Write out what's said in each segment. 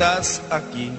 estás aquí.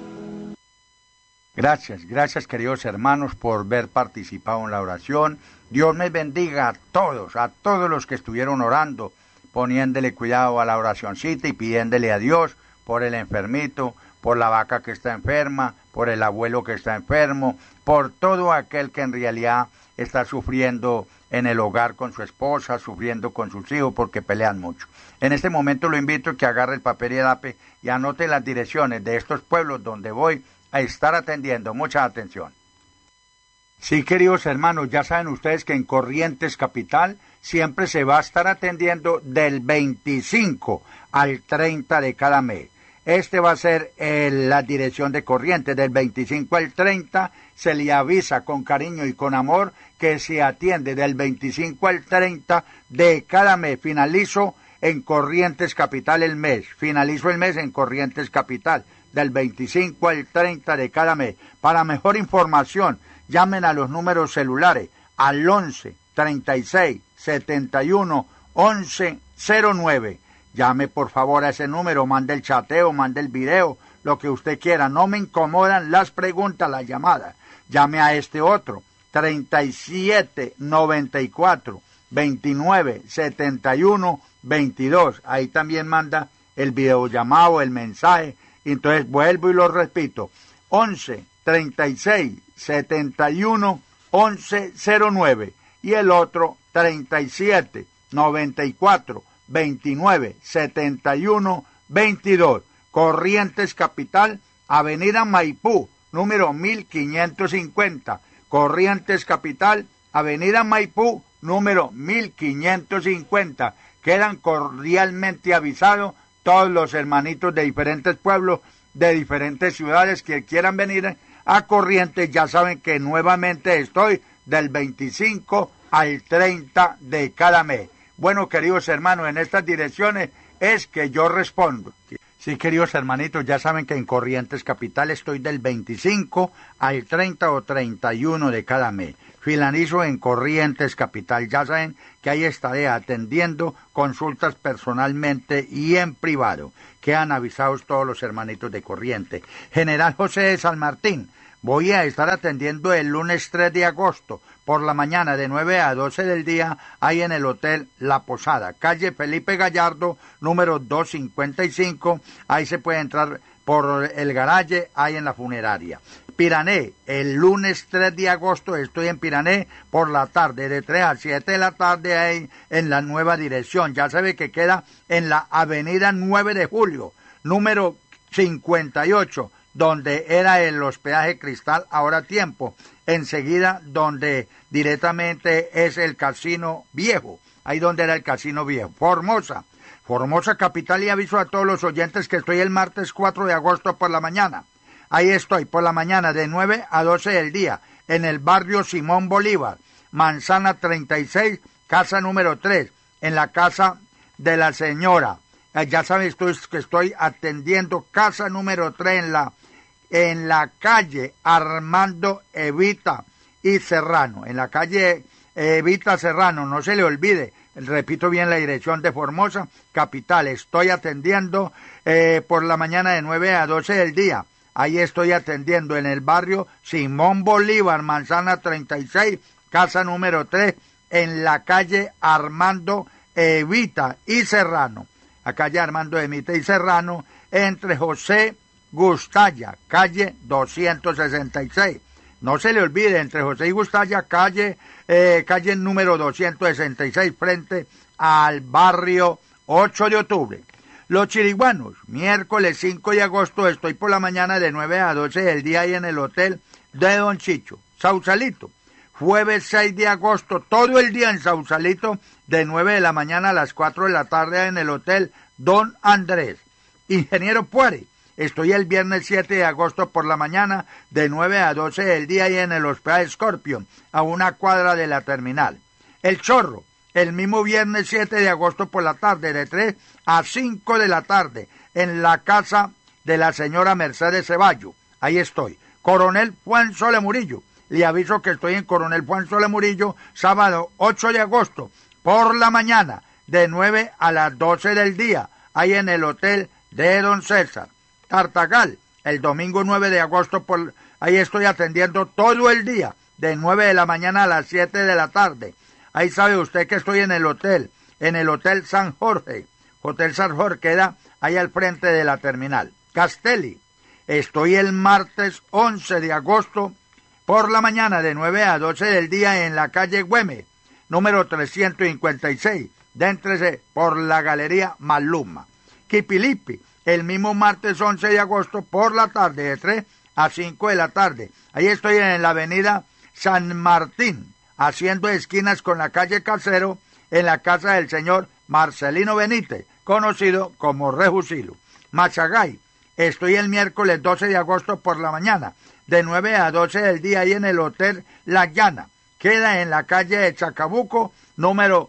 Gracias queridos hermanos por haber participado en la oración. Dios me bendiga a todos los que estuvieron orando, poniéndole cuidado a la oracioncita y pidiéndole a Dios por el enfermito, por la vaca que está enferma, por el abuelo que está enfermo, por todo aquel que en realidad está sufriendo en el hogar con su esposa, sufriendo con sus hijos porque pelean mucho. En este momento lo invito a que agarre el papel y el lápiz y anote las direcciones de estos pueblos donde voy a estar atendiendo. Mucha atención. Sí, queridos hermanos, ya saben ustedes que en Corrientes Capital siempre se va a estar atendiendo del 25 al 30 de cada mes. Este va a ser la dirección de Corrientes. Del 25 al 30 se le avisa con cariño y con amor que se atiende del 25 al 30 de cada mes. Finalizo en Corrientes Capital el mes. Finalizo el mes en Corrientes Capital del 25 al 30 de cada mes. Para mejor información, llamen a los números celulares al 11 36 71 11 09. Llame por favor a ese número, mande el chateo, mande el video, lo que usted quiera. No me incomodan las preguntas, las llamadas. Llame a este otro, 37 94 29 71 22. Ahí también manda el videollamado, el mensaje. Entonces vuelvo y lo repito, 11 36 71 11 09. Y el otro, 37 94 29 71 22. Corrientes Capital, Avenida Maipú, número 1550. Corrientes Capital, Avenida Maipú, número 1550. Quedan cordialmente avisados todos los hermanitos de diferentes pueblos, de diferentes ciudades que quieran venir a Corrientes. Ya saben que nuevamente estoy del 25 al 30 de cada mes. Bueno, queridos hermanos, en estas direcciones es que yo respondo. Sí, queridos hermanitos, ya saben que en Corrientes Capital estoy del 25 al 30 o 31 de cada mes. Finalizo en Corrientes Capital. Ya saben que ahí estaré atendiendo consultas personalmente y en privado. Quedan avisados todos los hermanitos de Corrientes. General José de San Martín, voy a estar atendiendo el lunes 3 de agosto por la mañana de 9 a 12 del día, ahí en el Hotel La Posada, calle Felipe Gallardo, número 255, ahí se puede entrar por el garaje, ahí en la funeraria. Pirané, el lunes 3 de agosto estoy en Pirané por la tarde, de 3 a 7 de la tarde, ahí en la nueva dirección. Ya sabe que queda en la avenida 9 de julio, número 58, donde era el hospedaje Cristal ahora tiempo, enseguida donde directamente es el Casino Viejo, ahí donde era el Casino Viejo. Formosa Capital, y aviso a todos los oyentes que estoy el martes 4 de agosto por la mañana. Ahí estoy por la mañana de 9 a 12 del día, en el barrio Simón Bolívar, Manzana 36, casa número 3, en la casa de la señora. Ya saben que estoy atendiendo casa número 3 en la calle Armando Evita y Serrano, en la calle Evita Serrano, no se le olvide, repito bien la dirección de Formosa Capital. Estoy atendiendo por la mañana de 9 a 12 del día, ahí estoy atendiendo en el barrio Simón Bolívar, Manzana 36, casa número 3, en la calle Armando Evita y Serrano, la calle Armando Evita y Serrano, entre José Gustalla, calle 266. No se le olvide, entre José y Gustalla, calle número 266, frente al barrio 8 de octubre. Los Chiriguanos, miércoles 5 de agosto, estoy por la mañana de 9 a 12 del día ahí en el hotel de Don Chicho. Sausalito, jueves 6 de agosto, todo el día en Sausalito, de 9 de la mañana a las 4 de la tarde en el hotel Don Andrés. Ingeniero Puere, estoy el viernes 7 de agosto por la mañana de 9 a 12 del día y en el hospedaje Scorpion, a una cuadra de la terminal. El Chorro, el mismo viernes 7 de agosto por la tarde, de 3 a 5 de la tarde, en la casa de la señora Mercedes Ceballo. Ahí estoy. Coronel Juan Sole Murillo. Le aviso que estoy en Coronel Juan Sole Murillo, sábado 8 de agosto, por la mañana, de 9 a las 12 del día, ahí en el hotel de Don César. Tartagal, el domingo 9 de agosto, ahí estoy atendiendo todo el día, de 9 de la mañana a las 7 de la tarde. Ahí sabe usted que estoy en el Hotel San Jorge. Hotel San Jorge queda ahí al frente de la terminal. Castelli, estoy el martes 11 de agosto por la mañana de 9 a 12 del día en la calle Güemes, número 356. Déntrese por la Galería Maluma. Quipilipi, el mismo martes 11 de agosto por la tarde de 3 a 5 de la tarde. Ahí estoy en la avenida San Martín, haciendo esquinas con la calle Casero, en la casa del señor Marcelino Benítez, conocido como Rejusilo. Machagay, estoy el miércoles 12 de agosto por la mañana, de 9 a 12 del día, ahí en el Hotel La Llana. Queda en la calle de Chacabuco, número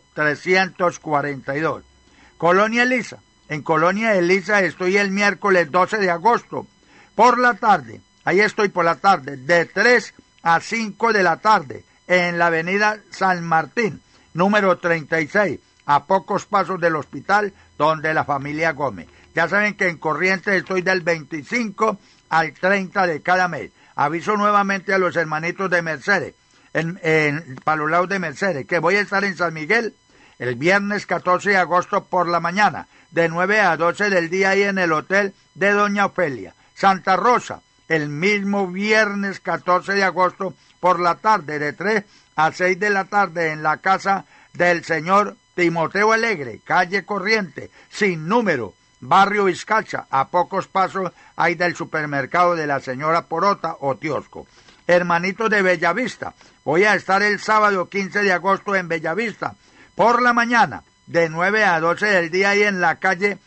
342. Colonia Elisa. En Colonia Elisa estoy el miércoles 12 de agosto por la tarde. Ahí estoy por la tarde, de 3 a 5 de la tarde, en la avenida San Martín, número 36, a pocos pasos del hospital donde la familia Gómez. Ya saben que en Corrientes estoy del 25 al 30 de cada mes. Aviso nuevamente a los hermanitos de Mercedes, para los lados de Mercedes, que voy a estar en San Miguel el viernes 14 de agosto por la mañana, de 9 a 12 del día, ahí en el hotel de Doña Ofelia. Santa Rosa, el mismo viernes 14 de agosto por la tarde, de 3 a 6 de la tarde, en la casa del señor Timoteo Alegre, calle Corriente, sin número, barrio Vizcacha, a pocos pasos hay del supermercado de la señora Porota o Tiosco. Hermanitos de Bellavista, voy a estar el sábado 15 de agosto en Bellavista, por la mañana, de 9 a 12 del día, ahí en la calle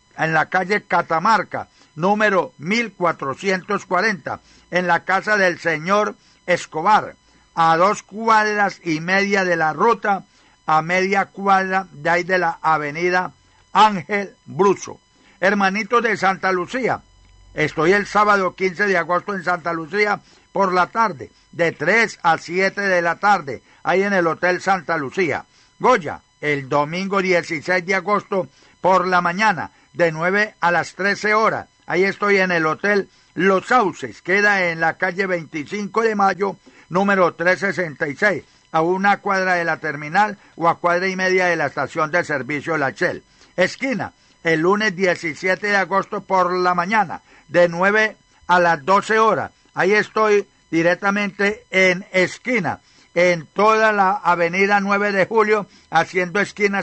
Catamarca, número 1440, en la casa del señor Escobar, a 2 cuadras y media de la ruta, a media cuadra de ahí de la avenida Ángel Bruso. Hermanitos de Santa Lucía, estoy el sábado 15 de agosto en Santa Lucía por la tarde, de 3 a 7 de la tarde, ahí en el Hotel Santa Lucía. Goya, el domingo 16 de agosto por la mañana, de 9 a las 13 horas. Ahí estoy en el Hotel Los Sauces, queda en la calle 25 de Mayo, número 366, a 1 cuadra de la terminal o a 1,5 cuadras de la estación de servicio La Shell. Esquina, el lunes 17 de agosto por la mañana, de 9 a las 12 horas. Ahí estoy directamente en esquina, en toda la avenida 9 de Julio, haciendo esquinas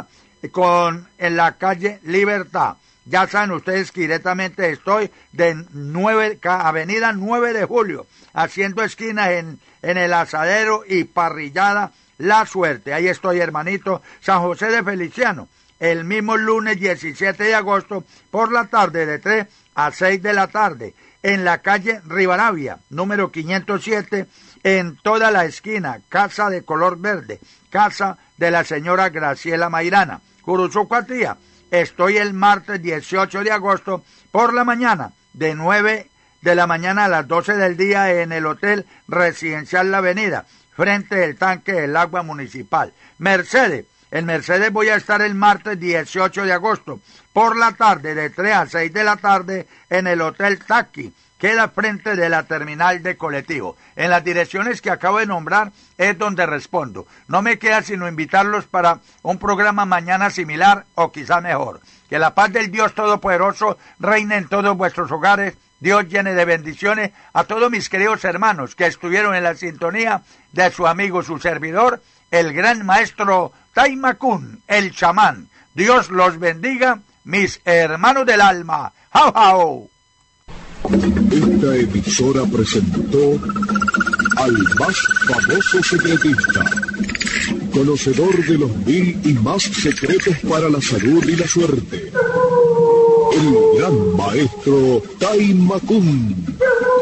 en la calle Libertad. Ya saben ustedes que directamente estoy de avenida 9 de Julio, haciendo esquinas en el Asadero y Parrillada La Suerte. Ahí estoy, hermanito. San José de Feliciano, el mismo lunes 17 de agosto por la tarde, de 3 a 6 de la tarde, en la calle Rivadavia, número 507, en toda la esquina, casa de color verde, casa de la señora Graciela Mairana. Curuzucuatía, estoy el martes 18 de agosto por la mañana, de 9 de la mañana a las 12 del día, en el Hotel Residencial La Avenida, frente del tanque del agua municipal. Mercedes, en Mercedes voy a estar el martes 18 de agosto por la tarde, de 3 a 6 de la tarde, en el Hotel Taqui, queda frente de la terminal de colectivo. En las direcciones que acabo de nombrar es donde respondo. No me queda sino invitarlos para un programa mañana similar o quizá mejor. Que la paz del Dios Todopoderoso reine en todos vuestros hogares. Dios llene de bendiciones a todos mis queridos hermanos que estuvieron en la sintonía de su amigo, su servidor, el gran maestro Taimakún, el chamán. Dios los bendiga, mis hermanos del alma. ¡Jau, jau! Esta emisora presentó al más famoso secretista, conocedor de los 1000 y más secretos para la salud y la suerte, el gran maestro Taimakún.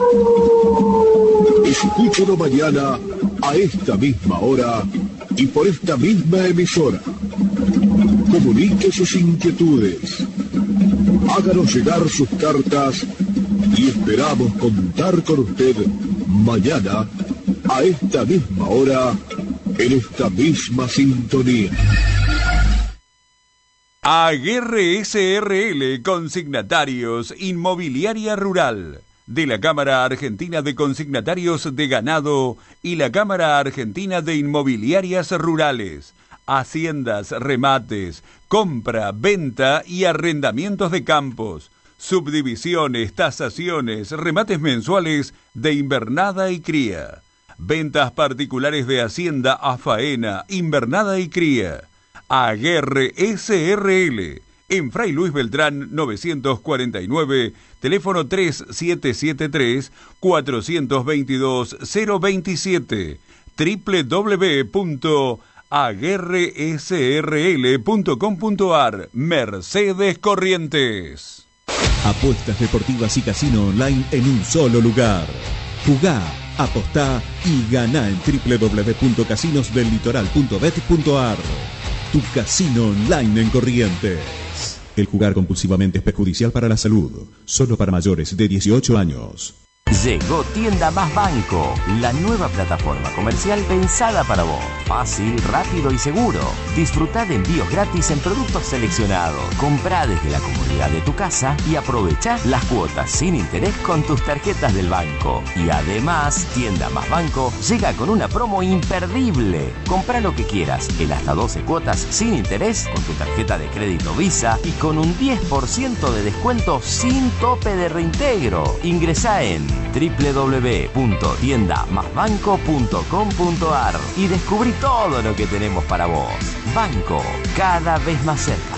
Escúchelo mañana a esta misma hora y por esta misma emisora. Comunique sus inquietudes, háganos llegar sus cartas y esperamos contar con usted mañana a esta misma hora en esta misma sintonía. Aguerre SRL Consignatarios Inmobiliaria Rural, de la Cámara Argentina de Consignatarios de Ganado y la Cámara Argentina de Inmobiliarias Rurales. Haciendas, remates, compra, venta y arrendamientos de campos, subdivisiones, tasaciones, remates mensuales de invernada y cría, ventas particulares de hacienda a faena, invernada y cría. Aguerre SRL, en Fray Luis Beltrán 949, teléfono 3723-422-027, www.aguerresrl.com.ar, Mercedes Corrientes. Apuestas deportivas y casino online en un solo lugar. Jugá, apostá y ganá en www.casinosdellitoral.bet.ar. Tu casino online en Corrientes. El jugar compulsivamente es perjudicial para la salud. Solo para mayores de 18 años. Llegó Tienda Más Banco, la nueva plataforma comercial pensada para vos. Fácil, rápido y seguro. Disfrutá de envíos gratis en productos seleccionados. Comprá desde la comodidad de tu casa y aprovechá las cuotas sin interés con tus tarjetas del banco. Y además, Tienda Más Banco llega con una promo imperdible. Comprá lo que quieras en hasta 12 cuotas sin interés con tu tarjeta de crédito Visa y con un 10% de descuento sin tope de reintegro. Ingresá en www.tiendamasbanco.com.ar y descubrí todo lo que tenemos para vos. Banco, cada vez más cerca.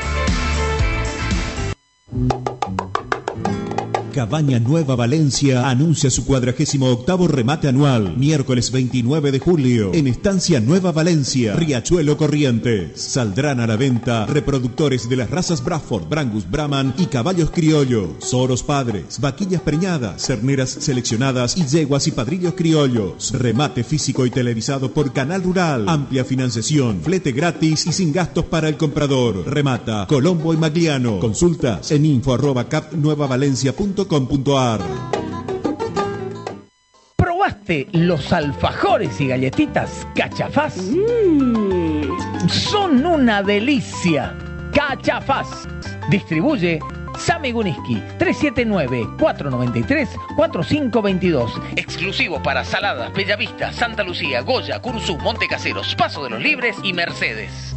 Cabaña Nueva Valencia anuncia su 48º remate anual, miércoles 29 de julio, en Estancia Nueva Valencia, Riachuelo Corrientes. Saldrán a la venta reproductores de las razas Bradford, Brangus, Brahman y caballos criollos, oros padres, vaquillas preñadas, terneras seleccionadas y yeguas y padrillos criollos. Remate físico y televisado por Canal Rural. Amplia financiación, flete gratis y sin gastos para el comprador. Remata Colombo y Magliano. Consultas en info@capnuevavalencia.com.ar. ¿Probaste los alfajores y galletitas Cachafaz? Son una delicia. Cachafaz. Distribuye Sami Guniski, 379-493-4522. Exclusivo para Saladas, Bellavista, Santa Lucía, Goya, Curzú, Montecaseros, Paso de los Libres y Mercedes.